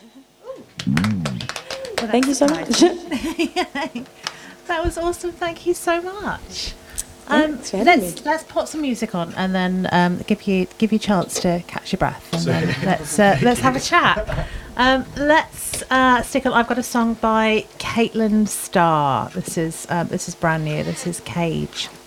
Well, Thank you so much. That was awesome. Thank you so much. Thanks for having me. Let's put some music on and then give you a chance to catch your breath, and then let's have a chat. Let's stick on. I've got a song by Caitlin Starr. This is brand new. This is Cage.